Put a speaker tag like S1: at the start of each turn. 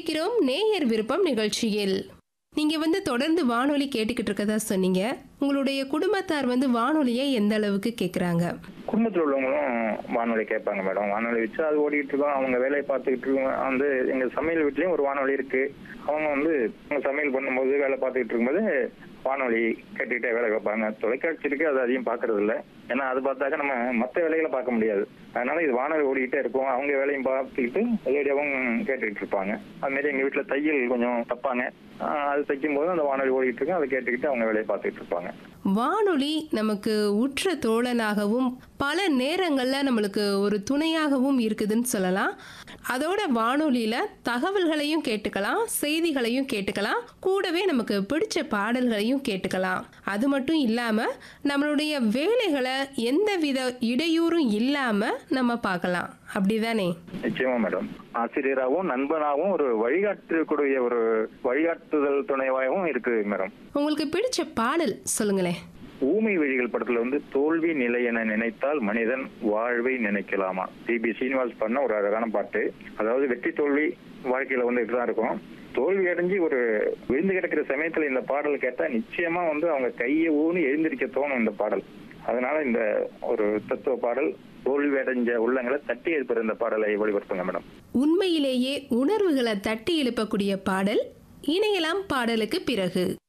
S1: இணைந்திருக்கிறோம் நேயர் விருப்பம் நிகழ்ச்சியில். நீங்க தொடர்ந்து வானொலி கேட்டுக்கிட்டு இருக்கதா சொன்னீங்க. உங்களுடைய குடும்பத்தார் வானொலியை எந்த அளவுக்கு கேக்குறாங்க?
S2: குடும்பத்தில் உள்ளவங்களும் வானொலி கேட்பாங்க மேடம். வானொலி வச்சு அது ஓடிட்டு இருக்கோம். அவங்க வேலையை பார்த்துக்கிட்டு இருக்கோம். எங்க சமையல் வீட்லயும் ஒரு வானொலி இருக்கு. அவங்க அவங்க சமையல் பண்ணும்போது வேலை பார்த்துக்கிட்டு இருக்கும்போது வானொலி கேட்டுக்கிட்டே வேலை பார்ப்பாங்க. தொலைக்காட்சி இருக்கு, அது அதிகம் பார்க்கறது இல்லை. ஏன்னா அது பார்த்தாக்க நம்ம மற்ற வேலைகளை பார்க்க முடியாது. அதனால இது வானொலி ஓடிக்கிட்டே இருக்கும். அவங்க வேலையும் பார்த்துக்கிட்டு ரேடியோவும் கேட்டுக்கிட்டு இருப்பாங்க. அது மாதிரி எங்க வீட்டுல தையல் கொஞ்சம் தப்பாங்க. அது தைக்கும் போது அந்த வானொலி ஓடிட்டு இருக்கும். அதை கேட்டுக்கிட்டு அவங்க வேலையை பார்த்துக்கிட்டு இருப்பாங்க.
S1: வானொலி நமக்கு உற்ற தோழனாகவும் பல நேரங்கள்ல நம்மளுக்கு ஒரு துணையாகவும் இருக்குதுன்னு சொல்லலாம். அதோட வானொலியில தகவல்களையும் கேட்டுக்கலாம், செய்திகளையும் கேட்டுக்கலாம், கூடவே நமக்கு பிடிச்ச பாடல்களையும் கேட்டுக்கலாம். அது மட்டும் இல்லாம நம்மளுடைய வேலைகளை எந்தவித இடையூறும் இல்லாம நம்ம பார்க்கலாம். அப்படிதானே?
S2: நிச்சயமா மேடம். ஆசிரியராகவும் நண்பனாகவும் ஒரு வழிகாட்டக்கூடிய ஒரு வழிகாட்டுதல் துணைவாகவும் இருக்கு மேடம்.
S1: உங்களுக்கு பிடிச்ச பாடல் சொல்லுங்களேன்.
S2: ஊமை விழிகள் படத்துல தோல்வி நிலை என நினைத்தால் மனிதன் வாழ்வை நினைக்கலாமா, பி சீனிவாஸ் பண்ண ஒரு அழகான பாட்டு. அதாவது வெற்றி தோல்வி வாழ்க்கையில இப்படிதான் இருக்கும். தோல்வி அடைஞ்சு ஒரு விழுந்து கிடக்கிற சமயத்துல இந்த பாடல் கேட்டா நிச்சயமா அவங்க கையை ஊனி எழுந்திருக்க தோணும் இந்த பாடல். அதனால இந்த ஒரு தத்துவ பாடல் தோல்வி அடைஞ்ச உள்ளங்களை தட்டி எழுப்புற இந்த பாடலை வெளிப்படுத்துங்க மேடம்.
S1: உண்மையிலேயே உணர்வுகளை தட்டி எழுப்பக்கூடிய பாடல். இணையலாம் பாடலுக்கு பிறகு.